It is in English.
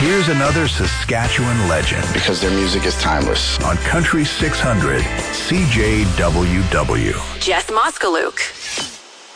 Here's another Saskatchewan legend. Because their music is timeless. On Country 600, CJWW. Jess Moskaluke.